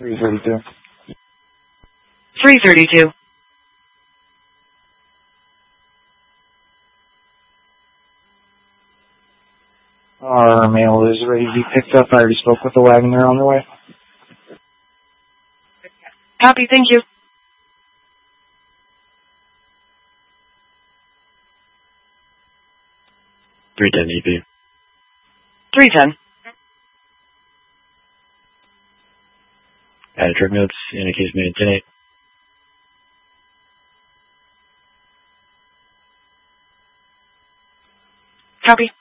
332. 332. Our mail is ready to be picked up. I already spoke with the wagon. They're on their way. Copy, thank you. 310 EP. 310. Added trip notes, in a case made 10-8. Copy.